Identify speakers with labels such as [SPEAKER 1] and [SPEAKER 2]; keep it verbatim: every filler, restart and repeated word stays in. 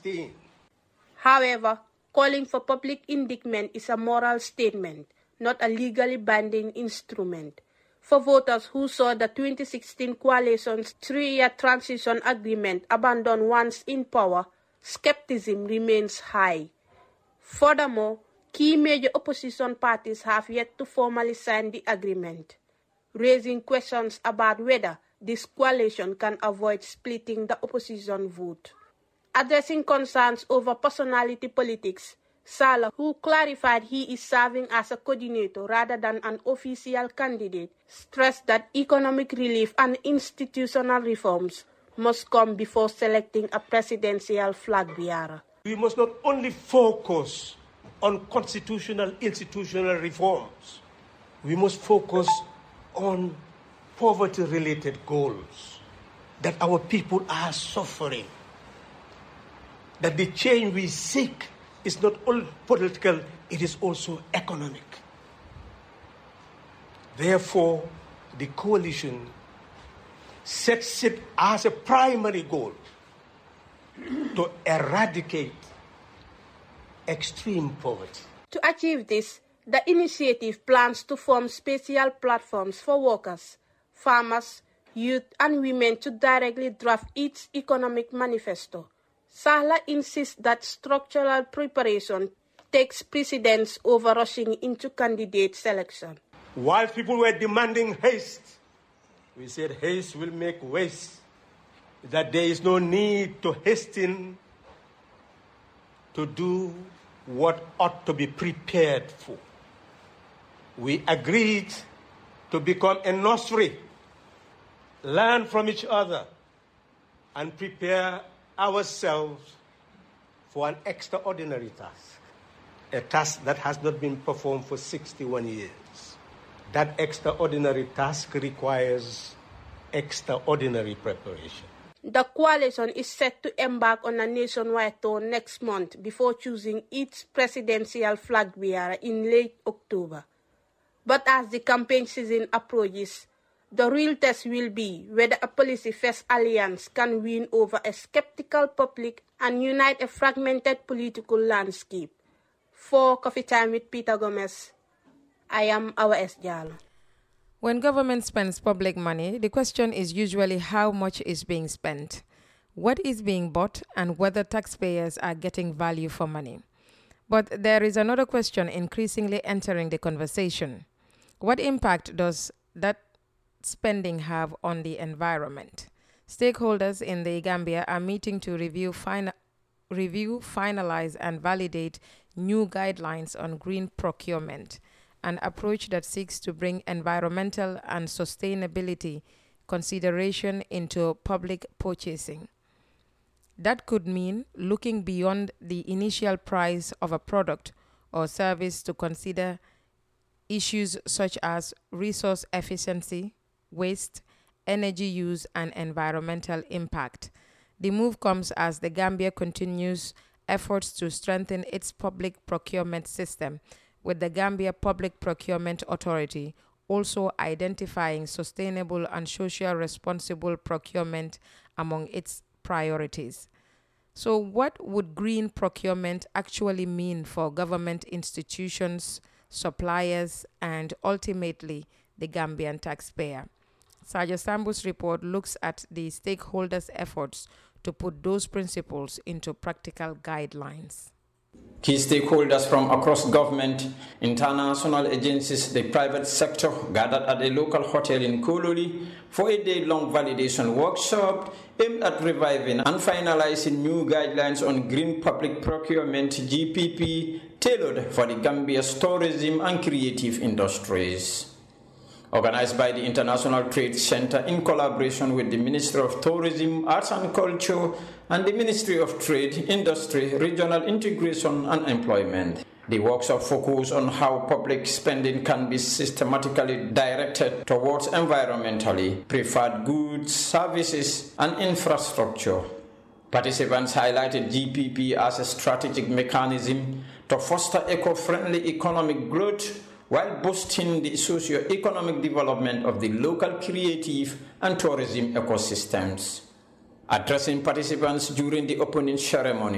[SPEAKER 1] sixteen.
[SPEAKER 2] However, calling for public indictment is a moral statement, not a legally binding instrument. For voters who saw the twenty sixteen coalition's three-year transition agreement abandoned once in power, skepticism remains high. Furthermore, key major opposition parties have yet to formally sign the agreement, raising questions about whether this coalition can avoid splitting the opposition vote. Addressing concerns over personality politics, Sallah, who clarified he is serving as a coordinator rather than an official candidate, stressed that economic relief and institutional reforms must come before selecting a presidential flag bearer.
[SPEAKER 1] We must not only focus on constitutional, institutional reforms, we must focus on poverty-related goals, that our people are suffering, that the change we seek is not only political, it is also economic. Therefore, the coalition sets it as a primary goal to eradicate extreme poverty.
[SPEAKER 2] To achieve this, the initiative plans to form special platforms for workers, farmers, youth, and women to directly draft its economic manifesto. Sallah insists that structural preparation takes precedence over rushing into candidate selection.
[SPEAKER 1] While people were demanding haste, we said haste will make waste, that there is no need to hasten to do what ought to be prepared for. We agreed to become a nursery, learn from each other, and prepare ourselves for an extraordinary task, a task that has not been performed for sixty-one years. That extraordinary task requires extraordinary preparation.
[SPEAKER 2] The coalition is set to embark on a nationwide tour next month before choosing its presidential flag bearer in late October. But as the campaign season approaches, the real test will be whether a policy-first alliance can win over a skeptical public and unite a fragmented political landscape. For Coffee Time with Peter Gomez, I am Awa S. Jallo.
[SPEAKER 3] When government spends public money, the question is usually how much is being spent, what is being bought, and whether taxpayers are getting value for money. But there is another question increasingly entering the conversation. What impact does that spending have on the environment? Stakeholders in the Gambia are meeting to review, fina- review, finalize, and validate new guidelines on green procurement, an approach that seeks to bring environmental and sustainability consideration into public purchasing. That could mean looking beyond the initial price of a product or service to consider issues such as resource efficiency, waste, energy use, and environmental impact. The move comes as the Gambia continues efforts to strengthen its public procurement system, with the Gambia Public Procurement Authority also identifying sustainable and social responsible procurement among its priorities. So what would green procurement actually mean for government institutions, suppliers, and ultimately the Gambian taxpayer? Saja Sambu's report looks at the stakeholders' efforts to put those principles into practical guidelines.
[SPEAKER 4] Key stakeholders from across government, international agencies, the private sector gathered at a local hotel in Kololi for a day-long validation workshop aimed at reviving and finalizing new guidelines on green public procurement G P P tailored for the Gambia's tourism and creative industries. Organized by the International Trade Center in collaboration with the Ministry of Tourism, Arts and Culture, and the Ministry of Trade, Industry, Regional Integration and Employment. The workshop focused on how public spending can be systematically directed towards environmentally preferred goods, services, and infrastructure. Participants highlighted G P P as a strategic mechanism to foster eco-friendly economic growth while boosting the socio-economic development of the local creative and tourism ecosystems. Addressing participants during the opening ceremony,